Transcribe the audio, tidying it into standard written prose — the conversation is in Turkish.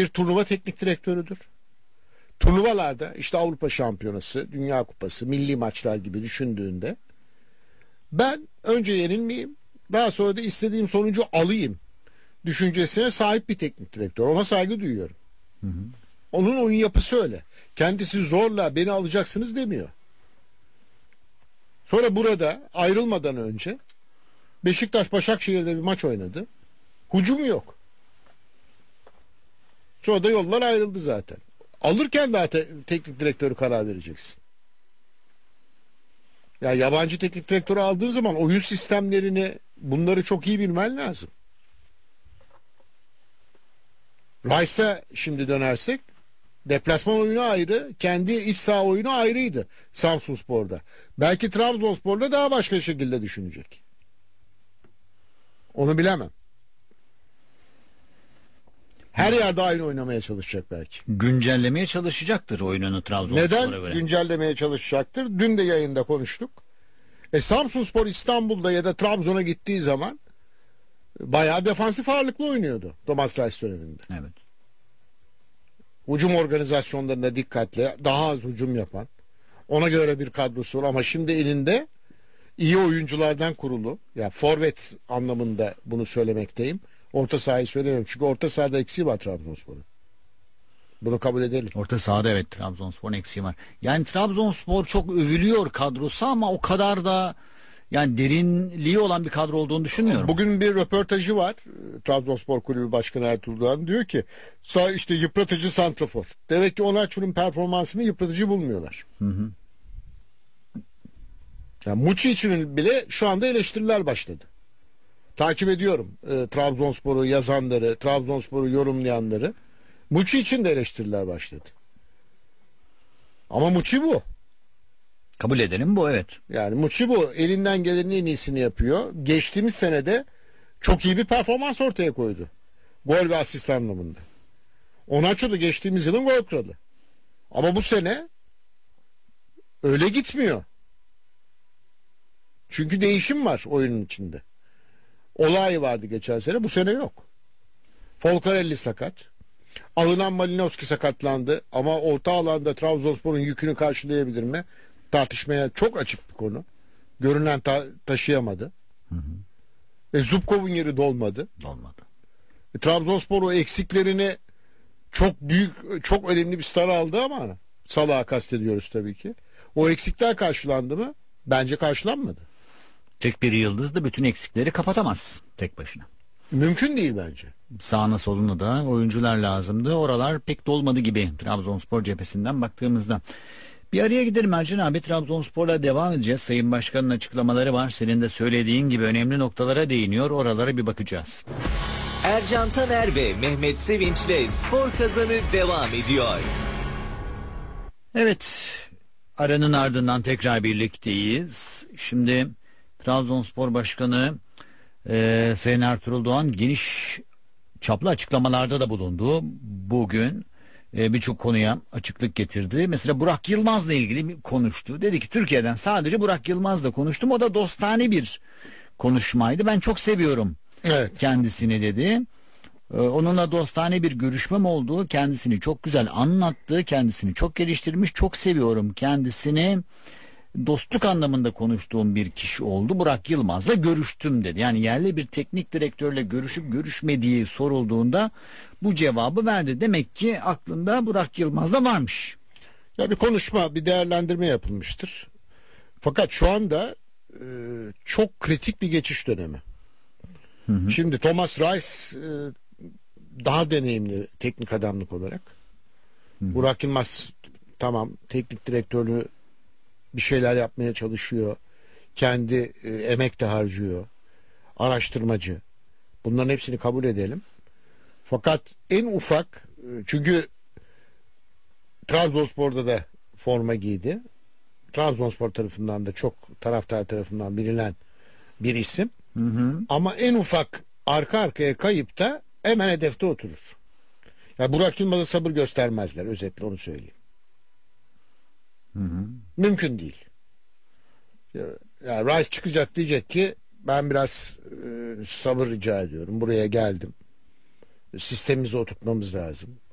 bir turnuva teknik direktörüdür. Turnuvalarda işte Avrupa Şampiyonası, Dünya Kupası, milli maçlar gibi düşündüğünde ben önce yenilmeyeyim, daha sonra da istediğim sonucu alayım düşüncesine sahip bir teknik direktör. Ona saygı duyuyorum. Hı hı. Onun oyun yapısı öyle. Kendisi zorla beni alacaksınız demiyor. Sonra burada ayrılmadan önce Beşiktaş Başakşehir'de bir maç oynadı. Hücum yok. Sonra da yollar ayrıldı zaten. Alırken daha teknik direktörü karar vereceksin. Ya yabancı teknik direktörü aldığın zaman oyun sistemlerini, bunları çok iyi bilmen lazım. Rice'a şimdi dönersek, deplasman oyunu ayrı, kendi iç saha oyunu ayrıydı Samsunspor'da. Belki Trabzonspor'da daha başka şekilde düşünecek. Onu bilemem. Her yerde aynı oynamaya çalışacak belki. Güncellemeye çalışacaktır oyununu Trabzonspor'a Neden göre. güncellemeye çalışacaktır? Dün de yayında konuştuk. Samsunspor İstanbul'da ya da Trabzon'a gittiği zaman bayağı defansif ağırlıklı oynuyordu Thomas Reis döneminde. Evet. Hücum organizasyonlarına dikkatli, daha az hücum yapan, ona göre bir kadrosu var ama şimdi elinde iyi oyunculardan kurulu. Ya forvet anlamında bunu söylemekteyim. Orta sahayı söylemiyorum çünkü orta sahada eksiği var Trabzonspor'un. Bunu kabul edelim. Orta sahada evet Trabzonspor'un eksiği var. Yani Trabzonspor çok övülüyor kadrosu ama o kadar da yani derinliği olan bir kadro olduğunu düşünmüyorum. Bugün bir röportajı var. Trabzonspor Kulübü Başkanı Ertuğrul Doğan diyor ki işte yıpratıcı santrafor. Demek ki Onaçu'nun performansını yıpratıcı bulmuyorlar. Hı hı. Yani Muçi için bile şu anda eleştiriler başladı. Takip ediyorum Trabzonspor'u yazanları, Trabzonspor'u yorumlayanları. Muçi için de eleştiriler başladı. Ama Muçi bu. Kabul edelim bu, evet. Yani Muçi bu. Elinden gelenin en iyisini yapıyor. Geçtiğimiz senede çok iyi bir performans ortaya koydu. Gol ve asist anlamında. Onaço da geçtiğimiz yılın gol kralı. Ama bu sene öyle gitmiyor. Çünkü değişim var oyunun içinde. Olay vardı geçen sene, bu sene yok. Folcarelli sakat. Alınan Malinowski sakatlandı ama orta alanda Trabzonspor'un yükünü karşılayabilir mi? Tartışmaya çok açık bir konu. Görünen taşıyamadı. Hı hı. Zubkov'un yeri dolmadı. Olmadı. Trabzonspor o eksiklerini çok büyük, çok önemli bir star aldı ama Salah'ı kastediyoruz tabii ki. O eksikler karşılandı mı? Bence karşılanmadı. Tek bir yıldız da bütün eksikleri kapatamaz tek başına. Mümkün değil bence. Sağına soluna da oyuncular lazımdı. Oralar pek dolmadı gibi Trabzonspor cephesinden baktığımızda. Bir araya gidelim Ercan abi. Trabzonspor'la devam edeceğiz. Sayın Başkan'ın açıklamaları var. Senin de söylediğin gibi önemli noktalara değiniyor. Oralara bir bakacağız. Ercan Taner ve Mehmet Sevinç'le Spor Kazanı devam ediyor. Evet, aranın ardından tekrar birlikteyiz. Şimdi Trabzonspor Başkanı Sayın Ertuğrul Doğan geniş çaplı açıklamalarda da bulundu. Bugün birçok konuya açıklık getirdi. Mesela Burak Yılmaz'la ilgili konuştu. Dedi ki Türkiye'den sadece Burak Yılmaz'la konuştum. O da dostane bir konuşmaydı. Ben çok seviyorum kendisini dedi. Onunla dostane bir görüşmem oldu. Kendisini çok güzel anlattı. Kendisini çok geliştirmiş. Çok seviyorum kendisini. Dostluk anlamında konuştuğum bir kişi oldu. Burak Yılmaz'la görüştüm dedi. Yani yerli bir teknik direktörle görüşüp görüşmediği sorulduğunda bu cevabı verdi. Demek ki aklında Burak Yılmaz da varmış. Ya bir konuşma, bir değerlendirme yapılmıştır. Fakat şu anda çok kritik bir geçiş dönemi. Hı hı. Şimdi Thomas Reis daha deneyimli teknik adamlık olarak. Hı. Burak Yılmaz tamam teknik direktörlüğü bir şeyler yapmaya çalışıyor. Kendi emek de harcıyor. Araştırmacı. Bunların hepsini kabul edelim. Fakat en ufak çünkü Trabzonspor'da da forma giydi. Trabzonspor tarafından da çok taraftar tarafından bilinen bir isim. Hı hı. Ama en ufak arka arkaya kayıp da hemen hedefte oturur. Yani Burak Yılmaz'a sabır göstermezler. Özetle onu söyleyeyim. Hı hı. Mümkün değil. Ya Rice çıkacak diyecek ki ben biraz sabır rica ediyorum. Buraya geldim. Sistemimizi oturtmamız lazım.